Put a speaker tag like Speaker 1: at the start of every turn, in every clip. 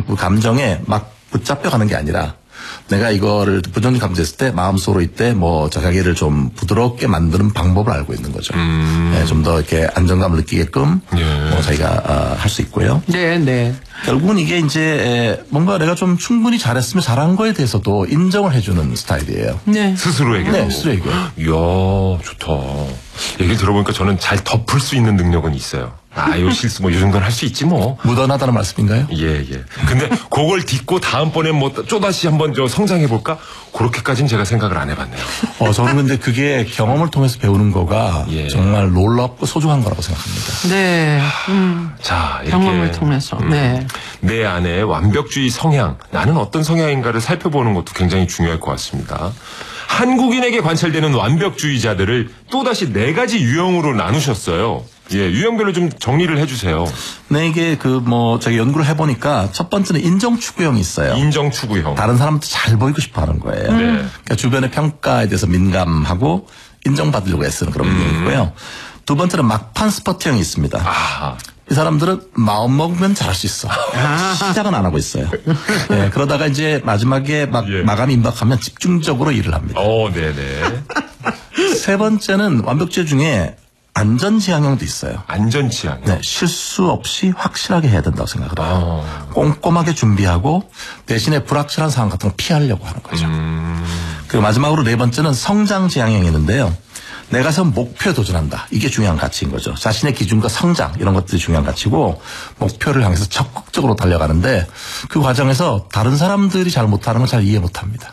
Speaker 1: 그 감정에 막 붙잡혀가는 게 아니라 내가 이거를 부정적 감정했을 때 마음속으로 이때 뭐 자기를 좀 부드럽게 만드는 방법을 알고 있는 거죠. 네, 좀 더 이렇게 안정감을 느끼게끔 뭐 자기가 할 수 있고요.
Speaker 2: 네, 네.
Speaker 1: 결국은 이게 이제 뭔가 내가 좀 충분히 잘했으면 잘한 거에 대해서도 인정을 해주는 스타일이에요.
Speaker 2: 네.
Speaker 3: 스스로에게.
Speaker 1: 네, 스스로에게.
Speaker 3: 이야, 좋다. 얘기를 들어보니까 저는 잘 덮을 수 있는 능력은 있어요. 요 실수 뭐 이 정도는 할 수 있지 뭐.
Speaker 1: 무던하다는 말씀인가요?
Speaker 3: 예. 근데 그걸 딛고 다음번에 뭐 또다시 한번 성장해볼까? 그렇게까지는 제가 생각을 안 해봤네요.
Speaker 1: 저는 근데 그게 경험을 통해서 배우는 거가 정말 놀랍고 소중한 거라고 생각합니다.
Speaker 2: 네.
Speaker 3: 자, 이렇게.
Speaker 2: 경험을 통해서. 네.
Speaker 3: 내 안에 완벽주의 성향, 나는 어떤 성향인가를 살펴보는 것도 굉장히 중요할 것 같습니다. 한국인에게 관찰되는 완벽주의자들을 또다시 4가지 유형으로 나누셨어요. 예, 유형별로 좀 정리를 해주세요.
Speaker 1: 네, 이게 제가 연구를 해보니까 첫 번째는 인정추구형이 있어요.
Speaker 3: 인정추구형.
Speaker 1: 다른 사람한테 잘 보이고 싶어 하는 거예요.
Speaker 3: 네.
Speaker 1: 그러니까 주변의 평가에 대해서 민감하고 인정받으려고 애쓰는 그런 유형이고요. 두 번째는 막판 스퍼트형이 있습니다.
Speaker 3: 아.
Speaker 1: 이 사람들은 마음 먹으면 잘할 수 있어. 시작은 안 하고 있어요. 네, 그러다가 이제 마지막에 마감이 임박하면 집중적으로 일을 합니다.
Speaker 3: 네네.
Speaker 1: 세 번째는 완벽주의 중에 안전지향형도 있어요.
Speaker 3: 안전지향형.
Speaker 1: 네, 실수 없이 확실하게 해야 된다고 생각을 해요. 꼼꼼하게 준비하고 대신에 불확실한 상황 같은 걸 피하려고 하는 거죠. 그리고 마지막으로 4번째는 성장지향형이 있는데요. 내가 세운 목표에 도전한다. 이게 중요한 가치인 거죠. 자신의 기준과 성장 이런 것들이 중요한 가치고 목표를 향해서 적극적으로 달려가는데 그 과정에서 다른 사람들이 잘 못하는 걸 잘 이해 못합니다.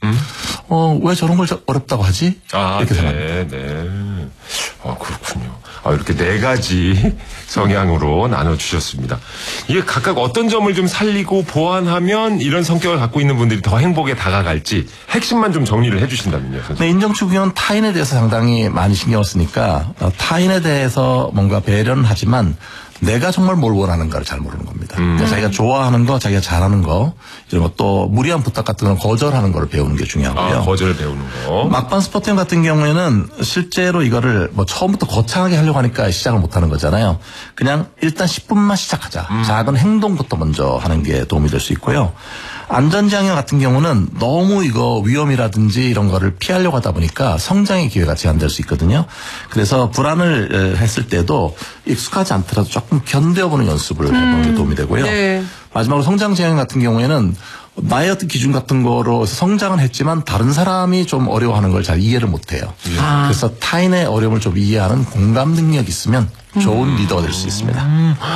Speaker 1: 왜 저런 걸 어렵다고 하지? 이렇게 생각합니다.
Speaker 3: 네. 그렇군요. 이렇게 4가지 성향으로 나눠주셨습니다. 이게 각각 어떤 점을 좀 살리고 보완하면 이런 성격을 갖고 있는 분들이 더 행복에 다가갈지 핵심만 좀 정리를 해주신다면요.
Speaker 1: 네, 인정추구형은 타인에 대해서 상당히 많이 신경을 쓰니까 타인에 대해서 뭔가 배려는 하지만 내가 정말 뭘 원하는가를 잘 모르는 겁니다. 그러니까 자기가 좋아하는 거, 자기가 잘하는 거, 이런 것도 무리한 부탁 같은 건 거절하는 걸 배우는 게 중요하고요.
Speaker 3: 거절을 배우는 거.
Speaker 1: 막판 스포팅 같은 경우에는 실제로 이거를 처음부터 거창하게 하려고 하니까 시작을 못 하는 거잖아요. 그냥 일단 10분만 시작하자. 작은 행동부터 먼저 하는 게 도움이 될 수 있고요. 안전지향형 같은 경우는 너무 이거 위험이라든지 이런 거를 피하려고 하다 보니까 성장의 기회가 제한될 수 있거든요. 그래서 불안을 했을 때도 익숙하지 않더라도 조금 견뎌보는 연습을 해보는 게 도움이 되고요.
Speaker 2: 네.
Speaker 1: 마지막으로 성장지향형 같은 경우에는 나의 어떤 기준 같은 거로 성장은 했지만 다른 사람이 좀 어려워하는 걸 잘 이해를 못해요. 그래서 타인의 어려움을 좀 이해하는 공감 능력이 있으면 좋은 리더가 될 수 있습니다.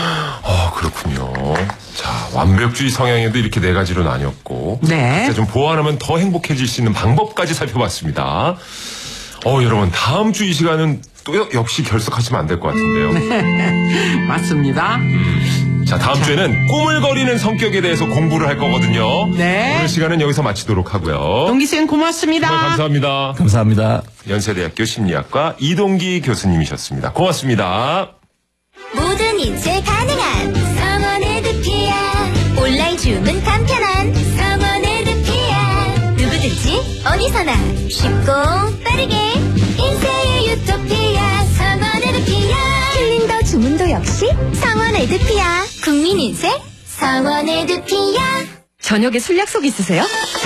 Speaker 3: 그렇군요. 자, 완벽주의 성향에도 이렇게 4가지로 나뉘었고
Speaker 2: 네.
Speaker 3: 좀 보완하면 더 행복해질 수 있는 방법까지 살펴봤습니다. 여러분 다음 주 이 시간은 또 역시 결석하시면 안 될 것 같은데요.
Speaker 2: 맞습니다.
Speaker 3: 자, 다음 주에는 꾸물거리는 성격에 대해서 공부를 할 거거든요.
Speaker 2: 네.
Speaker 3: 오늘 시간은 여기서 마치도록 하고요.
Speaker 2: 동기쌤 고맙습니다.
Speaker 3: 감사합니다.
Speaker 1: 감사합니다.
Speaker 3: 연세대학교 심리학과 이동기 교수님이셨습니다. 고맙습니다.
Speaker 4: 모든 인쇄 가능한 성원 에드피아. 온라인 주문 간편한 성원 에드피아. 누구든지 어디서나 쉽고 빠르게 인쇄의 유토피아 성원 에드피아. 힐링도 주문도 역시 성원 에드피아. 국민 인쇄 성원 에드피아.
Speaker 5: 저녁에 술 약속 있으세요?